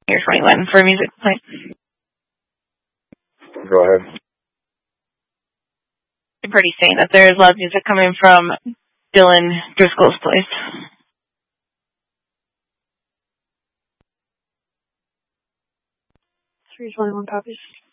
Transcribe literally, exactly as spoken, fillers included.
You're twenty-one for music play. Go ahead. I'm pretty saying that there is loud music coming from Dylan Driscoll's place. three twenty-one copies.